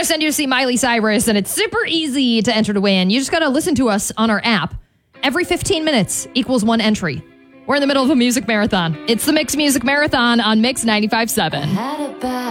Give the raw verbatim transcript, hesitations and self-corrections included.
to send you to see Miley Cyrus, and it's super easy to enter to win. You just got to listen to us on our app. Every fifteen minutes equals one entry. We're in the middle of a music marathon. It's the Mix Music Marathon on Mix ninety-five point seven.